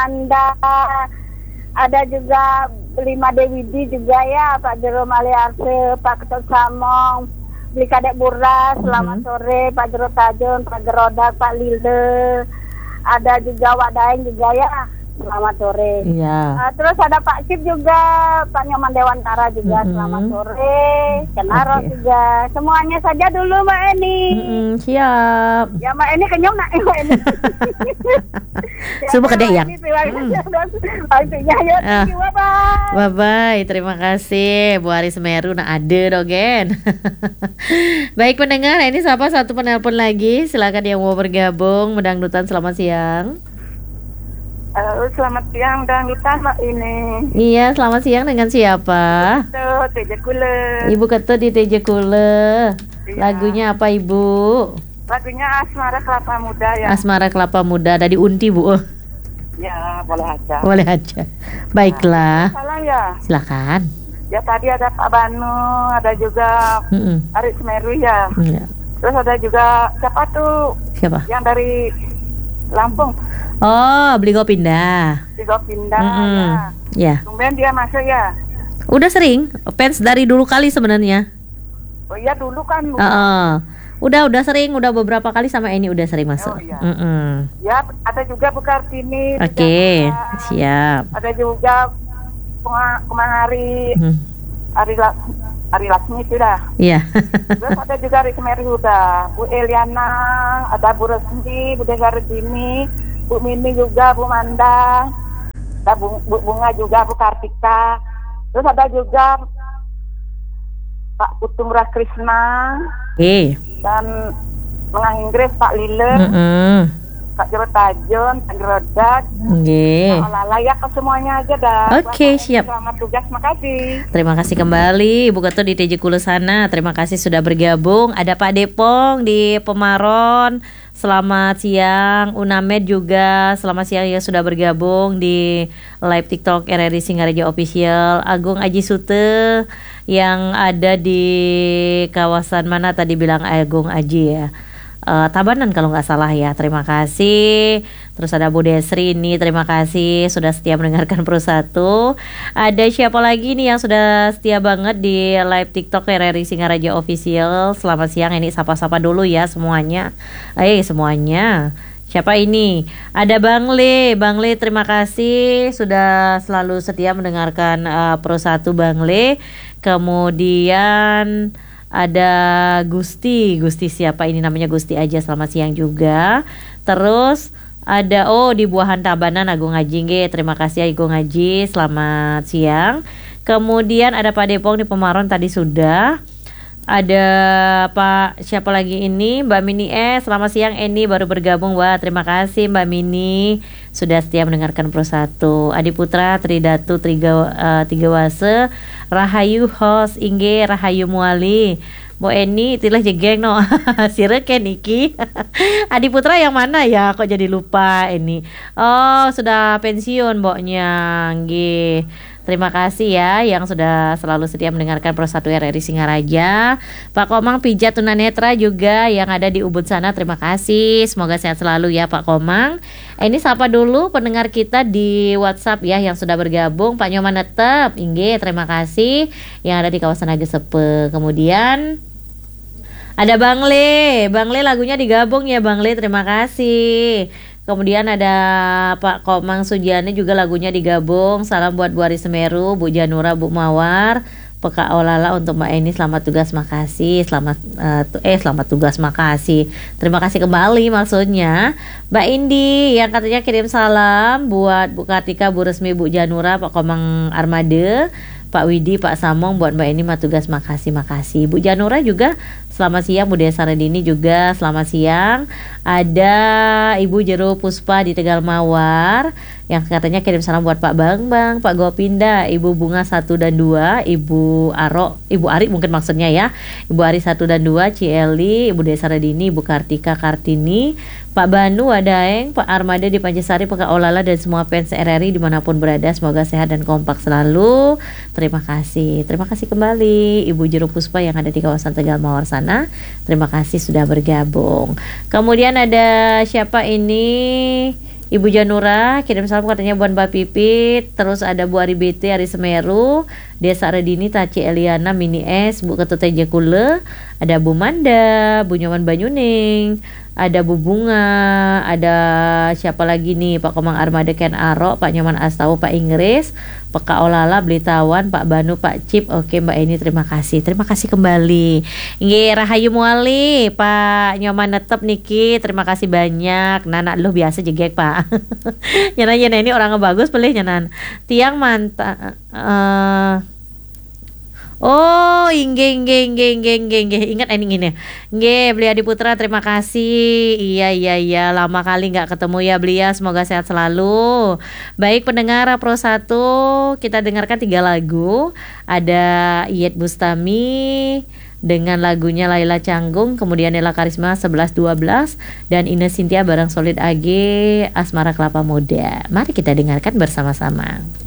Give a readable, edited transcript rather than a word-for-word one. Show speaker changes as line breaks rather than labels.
Anda, ada juga Lima Dewidi juga ya, Pak Jero Maliarse, Pak Ketut Samong, Beli Kadek Buras, selamat sore, Pak Jero Tajun, Pak Gerodak, Pak Lilde, ada juga Wak Daeng juga ya, selamat sore.
Iya.
Terus ada Pak Cip juga, Pak Nyoman Dewantara juga, selamat sore, Kenaro juga, semuanya saja dulu Mbak Eni.
Siap.
Ya Mbak Eni kenyang nak Mbak Eni.
Semua kedek yang. Bye bye, terima kasih Bu Ari Semeru nak ada dogen. Baik pendengar, ini siapa satu penelpon lagi, silakan yang mau bergabung Medangdutan. Selamat siang.
Selamat siang Dangdutan Mbak ini.
Iya, selamat siang, dengan siapa?
Teje Kule.
Ibu Ketut di Teje Kule. Iya. Lagunya apa Ibu?
Lagunya Asmara Kelapa Muda ya.
Asmara Kelapa Muda dari Unti Bu.
Ya, boleh aja.
Boleh aja. Baiklah.
Salah ya.
Silakan.
Ya tadi ada Pak Banu, ada juga Ari Semeru ya. Terus ada juga siapa tuh?
Siapa?
Yang dari Lampung.
Oh, Bligo pindah.
Bligo pindah ya. Tumben dia masuk ya.
Udah sering, fans dari dulu kali sebenarnya.
Oh iya dulu kan.
Udah sering, udah beberapa kali sama Eni udah sering masuk.
Oh, iya. Ya, ada juga Bu Kartini.
Oke, siap.
Ada juga Kumahari, Ari Laksmi itu dah.
Iya.
Terus ada juga Ari Semeru udah. Bu Eliana, ada Bu Resmi, Bu Desardini, Bu Mini juga, Bu Manda, ada Bu Bunga juga, Bu Kartika. Terus ada juga Pak Putumra Krisna. Dan Mengang Inggris Pak Lile, Pak Jero Tajun, Pak Gerodak, Lala ya ke semuanya aja dah.
Oke, siap.
Selamat tugas, makasih.
Terima kasih kembali Ibu Ketut di Teje Kule sana. Terima kasih sudah bergabung. Ada Pak Depong di Pemaron. Selamat siang. Unamed juga selamat siang ya, sudah bergabung di live TikTok RRI Singaraja Official. Agung Aji Sute yang ada di kawasan mana tadi bilang Agung Aji ya, Tabanan kalau nggak salah ya. Terima kasih. Terus ada Bu Desri ini, terima kasih sudah setia mendengarkan Persatu. Ada siapa lagi nih yang sudah setia banget di live TikTok RRI Singaraja Official. Selamat siang, ini sapa-sapa dulu ya semuanya. Semuanya. Siapa ini? Ada Bang Le. Bang Le, terima kasih sudah selalu setia mendengarkan Persatu Bang Le. Kemudian ada Gusti siapa ini namanya Gusti aja, selamat siang juga. Terus ada di Buahan Tabanan Agung Aji, terima kasih Agung Aji, selamat siang. Kemudian ada Pak Depong di Pemaron tadi sudah. Ada Pak siapa lagi ini, Mbak Mini selamat siang. Eni baru bergabung, wah terima kasih Mbak Mini sudah setia mendengarkan Persatu. Adi Putra, Tridatu, Tigawase, Rahayu host Ingge, Rahayu Muali, Bo Eni itilah jegeng no. Sireken iki. Adi Putra yang mana ya, kok jadi lupa ini. Oh, sudah pensiun Mboknya. Nggih. Terima kasih ya yang sudah selalu setia mendengarkan Persatu RRI Singaraja. Pak Komang Pijat Tunanetra juga yang ada di Ubud sana, terima kasih. Semoga sehat selalu ya Pak Komang. Ini sapa dulu pendengar kita di WhatsApp ya yang sudah bergabung. Pak Nyoman Netep, Ingge, terima kasih yang ada di kawasan Agesepe. Kemudian ada Bang Le lagunya digabung ya Bang Le, terima kasih. Kemudian ada Pak Komang Sujiani juga lagunya digabung. Salam buat Bu Ari Semeru, Bu Janura, Bu Mawar, Peka Olala untuk Mbak Eni. Selamat tugas, makasih. Selamat tugas, makasih. Terima kasih kembali maksudnya. Mbak Indi yang katanya kirim salam buat Bu Kartika, Bu Resmi, Bu Janura, Pak Komang Armade, Pak Widi, Pak Samong, buat Mbak Eni mah tugas, makasih. Bu Janura juga selamat siang. Bu Desa Redini juga selamat siang. Ada Ibu Jero Puspa di Tegal Mawar yang katanya kirim salam buat Pak Bang, Pak Gopinda, Ibu Bunga 1 dan 2, Ibu Ari mungkin maksudnya ya, Ibu Ari 1 dan 2, Cieli, Ibu Desa Redini, Ibu Kartika Kartini, Pak Banu Wadaeng, Pak Armada di Pancasari, Peka Olala, dan semua fans RRI dimanapun berada, semoga sehat dan kompak selalu. Terima kasih kembali Ibu Jero Puspa yang ada di kawasan Tegal Mawar sana. Terima kasih sudah bergabung. Kemudian ada siapa ini Ibu Janura kirim salam katanya buat Mbak Pipit. Terus ada Bu Ari BT Ari Semeru, Desa Redini Taci Eliana Mini S, Bu Ketut Teja Kule, ada Bu Manda, Bu Nyoman Banyuning, ada Bu Bunga, ada siapa lagi nih, Pak Komang Armada Ken Aro, Pak Nyoman Astawa, Pak Inggris, Pak Olala Blitawan, Pak Banu, Pak Cip. Oke Mbak Eni, terima kasih kembali. Nggih, Rahayu Muali, Pak Nyoman netep niki, terima kasih banyak. Nana lu biasa jegek Pak. Nyanan ini orang bagus pilih nyanan. Tiang mantap. Oh, inge. Ingat ini gini. Nge, Belia Adi Putra, terima kasih. Iya. Lama kali nggak ketemu ya Belia. Semoga sehat selalu. Baik pendengar Pro 1, kita dengarkan 3 lagu. Ada Iyet Bustami dengan lagunya Laila Canggung, kemudian Nela Karisma 11-12, dan Ines Sintia bareng Solid AG Asmara Kelapa Muda. Mari kita dengarkan bersama-sama.